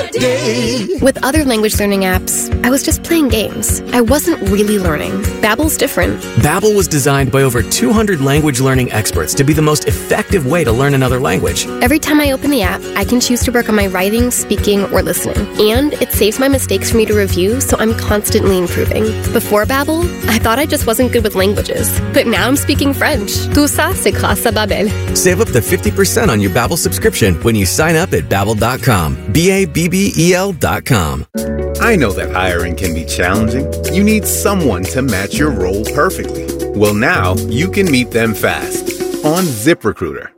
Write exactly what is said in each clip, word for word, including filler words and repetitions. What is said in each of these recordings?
day. With other language learning apps, I was just playing games. I wasn't really learning. Babbel's different. Babbel was designed by over two hundred language learning experts to be the most effective way to learn another language. Every time I open the app, I can choose to work on my writing, speaking, or listening. And it saves my mistakes for me to review, so I'm constantly improving. Before Babbel, I thought I just wasn't good with languages. But now I'm speaking French. Tout ça, c'est grâce à Babbel. Save up to fifty percent on your Babbel subscription when you sign up at babbel dot com. B A B B E L dot com. I know that hiring can be challenging. You need someone to match your role perfectly. Well, now you can meet them fast on ZipRecruiter.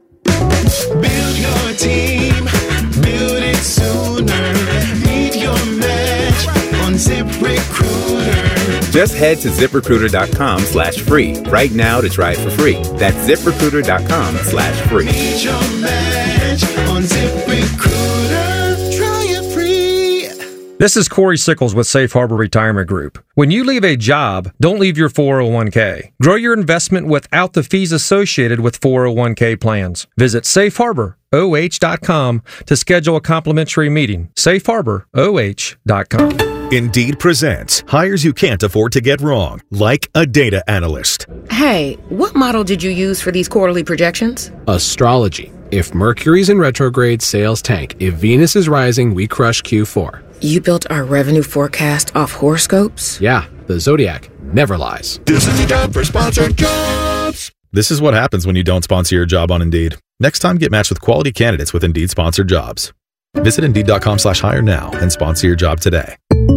Build your team, build it sooner. Meet your match on ZipRecruiter. Just head to ZipRecruiter.com slash free right now to try it for free. That's ZipRecruiter.com slash free. Meet your match on ZipRecruiter. Try it free. This is Corey Sickles with Safe Harbor Retirement Group. When you leave a job, don't leave your four oh one k. Grow your investment without the fees associated with four oh one k plans. Visit safe harbor o h dot com to schedule a complimentary meeting. safe harbor o h dot com. Indeed presents hires you can't afford to get wrong, like a data analyst. Hey, what model did you use for these quarterly projections? Astrology. If Mercury's in retrograde, sales tank. If Venus is rising, we crush Q four. You built our revenue forecast off horoscopes? Yeah, the Zodiac never lies. This is the time for sponsored jobs. This is what happens when you don't sponsor your job on Indeed. Next time, get matched with quality candidates with Indeed sponsored jobs. Visit Indeed.com slash hire now and sponsor your job today.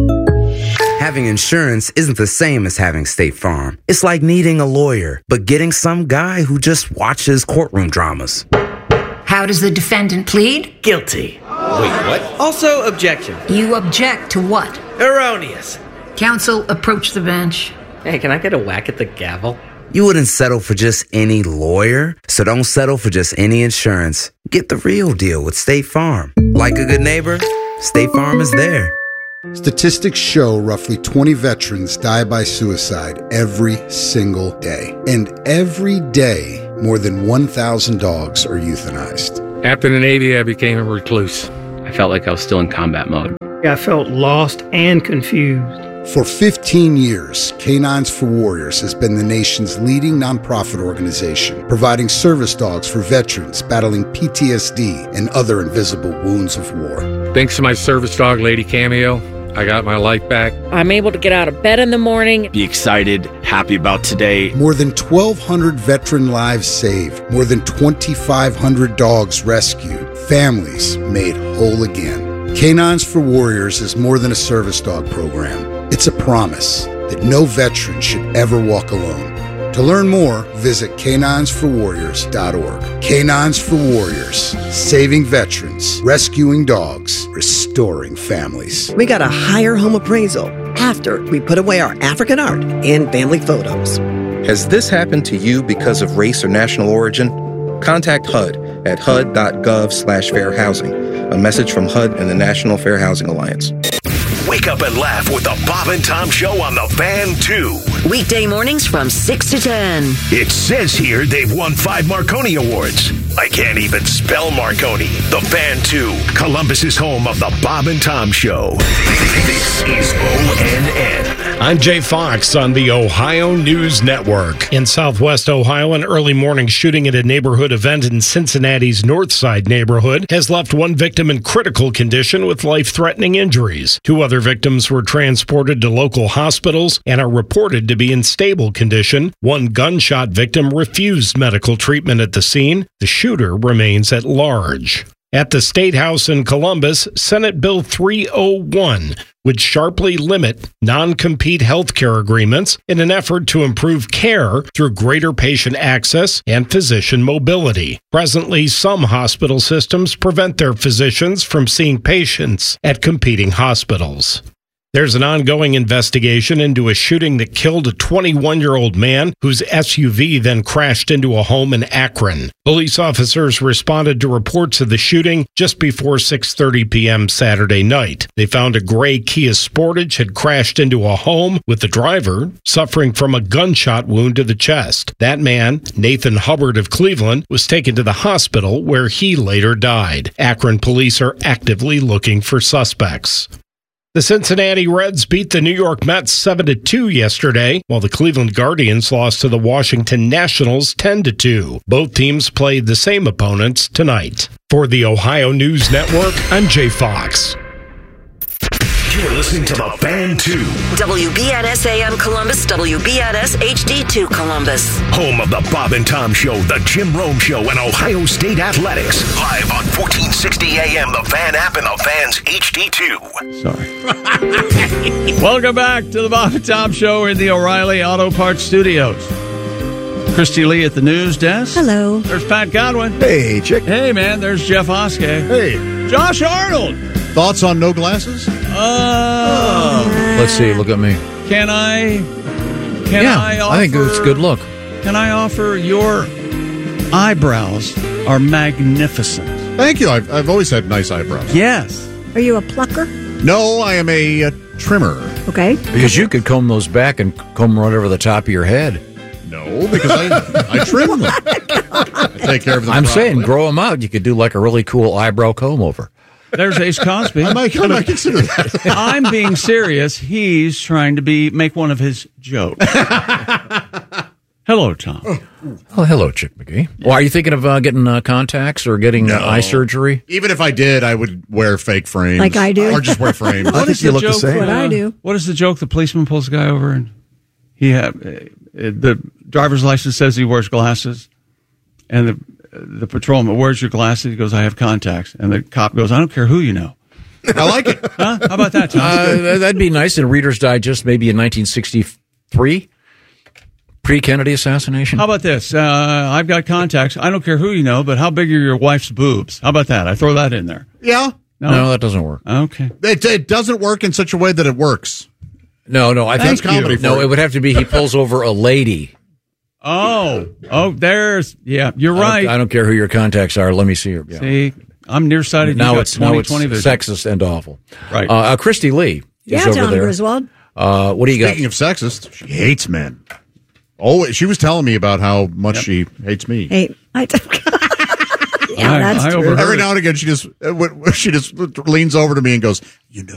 Having insurance isn't the same as having State Farm. It's like needing a lawyer, but getting some guy who just watches courtroom dramas. How does the defendant plead? Guilty. Wait, what? Also, objection. You object to what? Erroneous. Counsel, approach the bench. Hey, can I get a whack at the gavel? You wouldn't settle for just any lawyer, so don't settle for just any insurance. Get the real deal with State Farm. Like a good neighbor, State Farm is there. Statistics show roughly twenty veterans die by suicide every single day. And every day, more than one thousand dogs are euthanized. After the Navy, I became a recluse. I felt like I was still in combat mode. I felt lost and confused. For fifteen years, Canines for Warriors has been the nation's leading nonprofit organization, providing service dogs for veterans battling P T S D and other invisible wounds of war. Thanks to my service dog, Lady Cameo, I got my life back. I'm able to get out of bed in the morning. Be excited, happy about today. More than twelve hundred veteran lives saved. More than twenty-five hundred dogs rescued. Families made whole again. Canines for Warriors is more than a service dog program. It's a promise that no veteran should ever walk alone. To learn more, visit canines for warriors dot org. Canines for Warriors, saving veterans, rescuing dogs, restoring families. We got a higher home appraisal after we put away our African art and family photos. Has this happened to you because of race or national origin? Contact H U D at H U D dot gov slash fair housing. A message from H U D and the National Fair Housing Alliance. Wake up and laugh with the Bob and Tom Show on the Fan two. Weekday mornings from six to ten. It says here they've won five Marconi Awards. I can't even spell Marconi. The Fan two, Columbus's home of the Bob and Tom Show. This is O N N. I'm Jay Fox on the Ohio News Network. In Southwest Ohio, an early morning shooting at a neighborhood event in Cincinnati's Northside neighborhood has left one victim in critical condition with life-threatening injuries. Two other victims were transported to local hospitals and are reported to be in stable condition. One gunshot victim refused medical treatment at the scene. The shooter remains at large. At the State House in Columbus, Senate Bill three oh one would sharply limit non-compete health care agreements in an effort to improve care through greater patient access and physician mobility. Presently, some hospital systems prevent their physicians from seeing patients at competing hospitals. There's an ongoing investigation into a shooting that killed a twenty-one-year-old man whose S U V then crashed into a home in Akron. Police officers responded to reports of the shooting just before six thirty p.m. Saturday night. They found a gray Kia Sportage had crashed into a home with the driver suffering from a gunshot wound to the chest. That man, Nathan Hubbard of Cleveland, was taken to the hospital where he later died. Akron police are actively looking for suspects. The Cincinnati Reds beat the New York Mets seven to two yesterday, while the Cleveland Guardians lost to the Washington Nationals ten to two. Both teams played the same opponents tonight. For the Ohio News Network, I'm Jay Fox. You're listening to The Fan two. W B N S A M Columbus, W B N S H D two Columbus. Home of the Bob and Tom Show, the Jim Rome Show, and Ohio State Athletics. Live on fourteen sixty A M, the Fan app, and the Fan's H D two. Sorry. Welcome back to the Bob and Tom Show in the O'Reilly Auto Parts Studios. Christy Lee at the news desk. Hello. There's Pat Godwin. Hey, chick. Hey, man. There's Jeff Oskey. Hey. Josh Arnold. Thoughts on no glasses? Uh, Let's see. Look at me. Can I? Can yeah, I offer? I think it's a good look. Can I offer your eyebrows are magnificent? Thank you. I've, I've always had nice eyebrows. Yes. Are you a plucker? No, I am a, a trimmer. Okay. Because you could comb those back and comb right over the top of your head. No, because I, I trim them. I take care of them. I'm properly. saying grow them out. You could do like a really cool eyebrow comb over. There's Ace Cosby. I might, I might consider that. I'm being serious. He's trying to be make one of his jokes. Hello, Tom. Oh, hello, Chick McGee. Yeah. Well, are you thinking of uh, getting uh, contacts or getting no. uh, eye surgery? Even if I did, I would wear fake frames. Like I do? Or just wear frames. I think you look joke, the same. What I do. What is the joke? The policeman pulls the guy over and he have, uh, the driver's license says he wears glasses. And the the patrolman, where's your glasses? He goes, I have contacts. And the cop goes, I don't care who you know. I like it. Huh? How about that, Tom? Uh, that'd be nice in Reader's Digest, maybe in nineteen sixty-three, pre-Kennedy assassination. How about this? Uh, I've got contacts. I don't care who you know, but how big are your wife's boobs? How about that? I throw that in there. Yeah. No, no that doesn't work. Okay. It, it doesn't work in such a way that it works. No, no. I think That's comedy. No, it would have to be he pulls over a lady. Oh, oh, there's, yeah, you're right. I don't, I don't care who your contacts are. Let me see your. Yeah. See, I'm nearsighted. Now you it's got twenty, now it's twenty vision. sexist and awful. Right. Uh, uh, Christy Lee Yeah, is over John there. Griswold. Uh, what do you Speaking got? of sexist, she hates men. Oh, she was telling me about how much Yep. she hates me. Hey, I yeah, I- that's I true. overheard Every it. now and again, she just uh, she just leans over to me and goes, "You know."